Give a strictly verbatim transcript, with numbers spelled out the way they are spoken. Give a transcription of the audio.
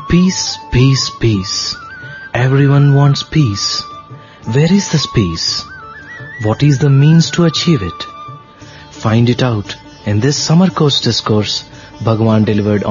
Peace, peace, peace. Everyone wants peace. Where is this peace? What is the means to achieve it? Find it out in this Summer Course Discourse Bhagwan delivered